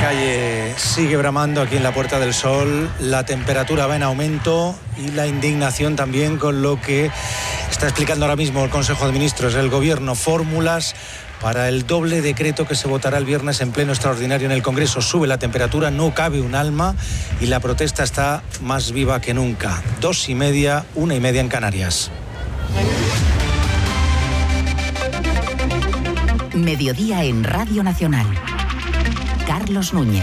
calle sigue bramando aquí en la Puerta del Sol, la temperatura va en aumento y la indignación también con lo que está explicando ahora mismo el Consejo de Ministros, el Gobierno, fórmulas para el doble decreto que se votará el viernes en pleno extraordinario en el Congreso. Sube la temperatura, no cabe un alma y la protesta está más viva que nunca. 2:30, 1:30 en Canarias. Mediodía en Radio Nacional. Carlos Núñez.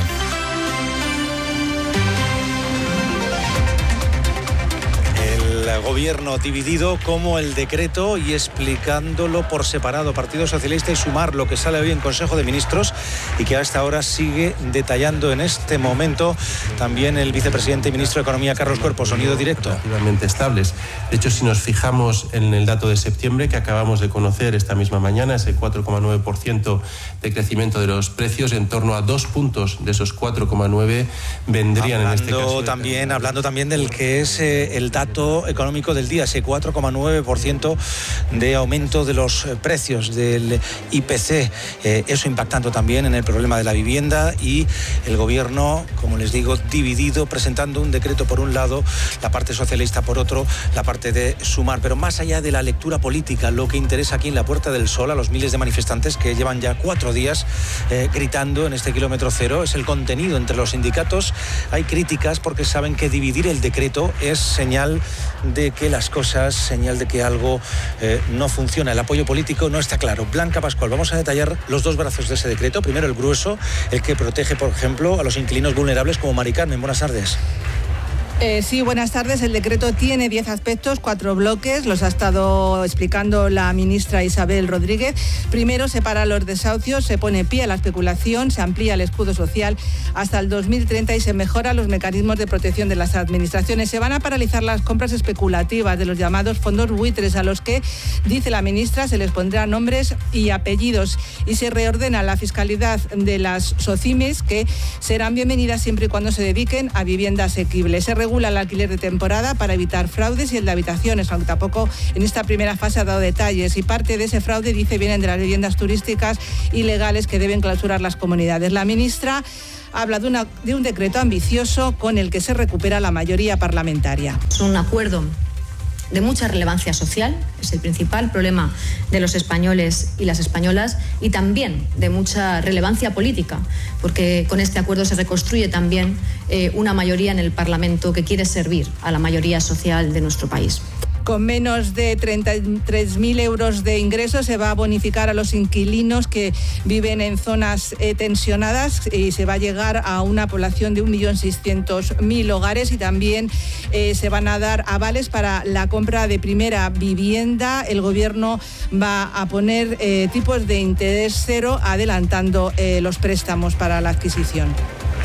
El gobierno dividido como el decreto y explicándolo por separado. Partido Socialista y Sumar, lo que sale hoy en Consejo de Ministros y que a esta hora sigue detallando en este momento también el vicepresidente y ministro de Economía, Carlos Cuerpo. Sonido directo. Relativamente estables. De hecho, si nos fijamos en el dato de septiembre que acabamos de conocer esta misma mañana, ese 4,9% de crecimiento de los precios, en torno a 2 puntos de esos 4,9 vendrían en este caso. Hablando también del que es el dato económico del día, ese 4,9% de aumento de los precios del IPC, eso impactando también en el problema de la vivienda y el gobierno, como les digo, dividido, presentando un decreto por un lado, la parte socialista por otro, la parte de Sumar. Pero más allá de la lectura política, lo que interesa aquí en la Puerta del Sol a los miles de manifestantes que llevan ya 4 días gritando en este kilómetro cero es el contenido. Entre los sindicatos hay críticas porque saben que dividir el decreto es señal de que las cosas, señal de que algo no funciona. El apoyo político no está claro. Blanca Pascual, vamos a detallar los dos brazos de ese decreto. Primero el grueso, el que protege, por ejemplo, a los inquilinos vulnerables como Mari Carmen. Buenas tardes. Sí, buenas tardes. El decreto tiene 10 aspectos, 4 bloques. Los ha estado explicando la ministra Isabel Rodríguez. Primero, separa los desahucios, se pone pie a la especulación, se amplía el escudo social hasta el 2030 y se mejoran los mecanismos de protección de las administraciones. Se van a paralizar las compras especulativas de los llamados fondos buitres, a los que, dice la ministra, se les pondrán nombres y apellidos, y se reordena la fiscalidad de las SOCIMIs, que serán bienvenidas siempre y cuando se dediquen a vivienda asequible. Se regula el alquiler de temporada para evitar fraudes y el de habitaciones, aunque tampoco en esta primera fase ha dado detalles, y parte de ese fraude, dice, vienen de las viviendas turísticas ilegales que deben clausurar las comunidades. La ministra habla de un decreto ambicioso con el que se recupera la mayoría parlamentaria. Es un acuerdo de mucha relevancia social, es el principal problema de los españoles y las españolas, y también de mucha relevancia política, porque con este acuerdo se reconstruye también una mayoría en el Parlamento que quiere servir a la mayoría social de nuestro país. Con menos de 33.000 euros de ingresos se va a bonificar a los inquilinos que viven en zonas tensionadas y se va a llegar a una población de 1.600.000 hogares, y también se van a dar avales para la compra de primera vivienda. El gobierno va a poner tipos de interés cero, adelantando los préstamos para la adquisición.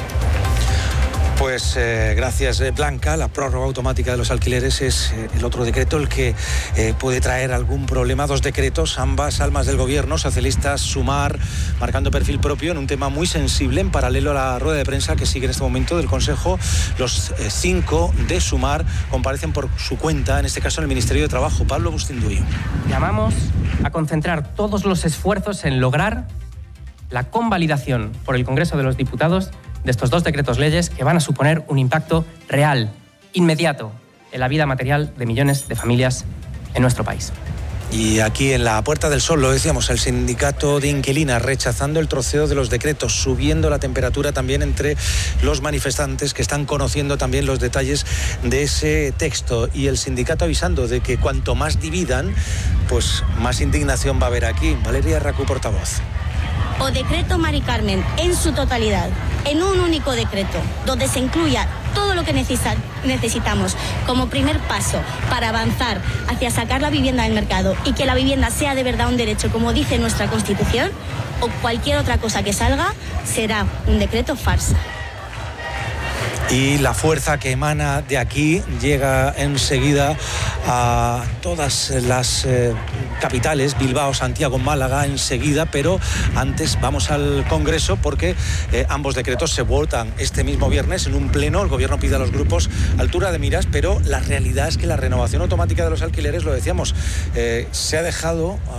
Pues gracias, Blanca. La prórroga automática de los alquileres es el otro decreto, el que puede traer algún problema. 2 decretos, ambas almas del gobierno, socialistas, Sumar, marcando perfil propio en un tema muy sensible. En paralelo a la rueda de prensa que sigue en este momento del Consejo, los 5 de Sumar comparecen por su cuenta, en este caso en el Ministerio de Trabajo. Pablo Bustinduy. Llamamos a concentrar todos los esfuerzos en lograr la convalidación por el Congreso de los Diputados de estos 2 decretos leyes que van a suponer un impacto real, inmediato, en la vida material de millones de familias en nuestro país. Y aquí en la Puerta del Sol, lo decíamos, el sindicato de inquilinas rechazando el troceo de los decretos, subiendo la temperatura también entre los manifestantes que están conociendo también los detalles de ese texto, y el sindicato avisando de que cuanto más dividan, pues más indignación va a haber aquí. Valeria Racú, portavoz. O decreto Mari Carmen en su totalidad, en un único decreto, donde se incluya todo lo que necesitamos como primer paso para avanzar hacia sacar la vivienda del mercado y que la vivienda sea de verdad un derecho, como dice nuestra Constitución, o cualquier otra cosa que salga, será un decreto farsa. Y la fuerza que emana de aquí llega enseguida a todas las capitales, Bilbao, Santiago, Málaga, enseguida, pero antes vamos al Congreso porque ambos decretos se votan este mismo viernes en un pleno. El gobierno pide a los grupos altura de miras, pero la realidad es que la renovación automática de los alquileres, lo decíamos, se ha dejado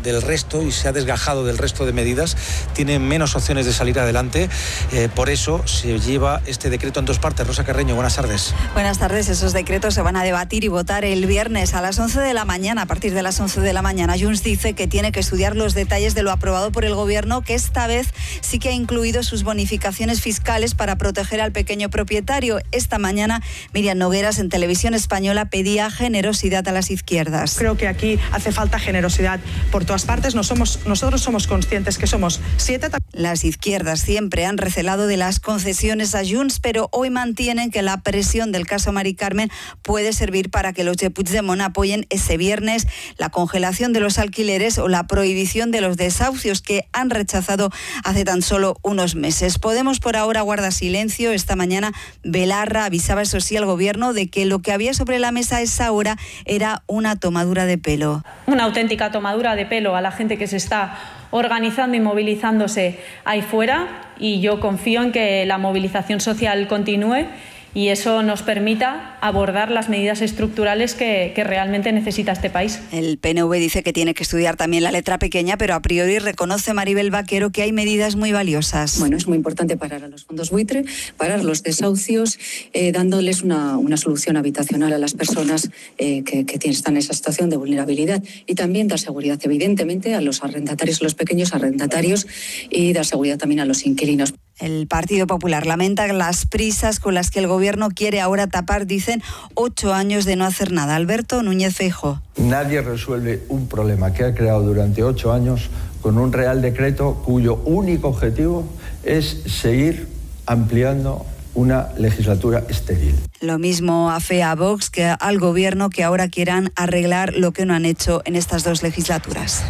del resto y se ha desgajado del resto de medidas, tiene menos opciones de salir adelante. Por eso se lleva este decreto en dos partes. Rosa Carreño, buenas tardes. Buenas tardes. Esos decretos se van a debatir y votar el viernes a las 11 de la mañana. A partir de las 11 de la mañana, Junts dice que tiene que estudiar los detalles de lo aprobado por el Gobierno, que esta vez sí que ha incluido sus bonificaciones fiscales para proteger al pequeño propietario. Esta mañana, Miriam Nogueras, en Televisión Española, pedía generosidad a las izquierdas. Creo que aquí hace falta generosidad por todas partes. Nosotros somos conscientes que somos 7. Las izquierdas siempre han recelado de las concesiones a Junts, pero hoy mantienen que la presión del caso Mari Carmen puede servir para que los de Puigdemont apoyen ese viernes la congelación de los alquileres o la prohibición de los desahucios que han rechazado hace tan solo unos meses. Podemos por ahora guardar silencio. Esta mañana Belarra avisaba, eso sí, al Gobierno de que lo que había sobre la mesa a esa hora era una tomadura de pelo. Una auténtica tomadura de pelo a la gente que se está organizando y movilizándose ahí fuera, y yo confío en que la movilización social continúe y eso nos permita abordar las medidas estructurales que realmente necesita este país. El PNV dice que tiene que estudiar también la letra pequeña, pero a priori reconoce Maribel Vaquero que hay medidas muy valiosas. Bueno, es muy importante parar a los fondos buitre, parar los desahucios, dándoles una solución habitacional a las personas que están en esa situación de vulnerabilidad, y también dar seguridad, evidentemente, a los arrendatarios, a los pequeños arrendatarios, y dar seguridad también a los inquilinos. El Partido Popular lamenta las prisas con las que el Gobierno quiere ahora tapar, dicen, 8 años de no hacer nada. Alberto Núñez Feijóo. Nadie resuelve un problema que ha creado durante 8 años con un Real Decreto cuyo único objetivo es seguir ampliando una legislatura estéril. Lo mismo afea a Vox que al Gobierno, que ahora quieran arreglar lo que no han hecho en estas 2 legislaturas.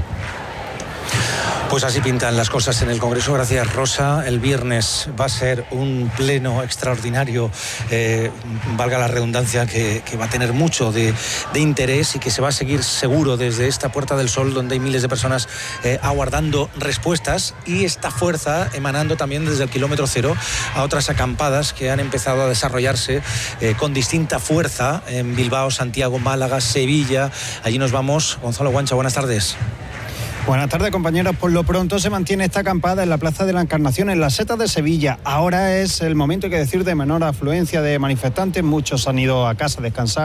Pues así pintan las cosas en el Congreso. Gracias, Rosa. El viernes va a ser un pleno extraordinario, valga la redundancia, que va a tener mucho de interés y que se va a seguir seguro desde esta Puerta del Sol, donde hay miles de personas aguardando respuestas, y esta fuerza emanando también desde el kilómetro cero a otras acampadas que han empezado a desarrollarse con distinta fuerza en Bilbao, Santiago, Málaga, Sevilla. Allí nos vamos. Gonzalo Guancha, buenas tardes. Buenas tardes, compañeros. Por lo pronto se mantiene esta acampada en la Plaza de la Encarnación, en las Setas de Sevilla. Ahora es el momento, hay que decir, de menor afluencia de manifestantes. Muchos han ido a casa a descansar.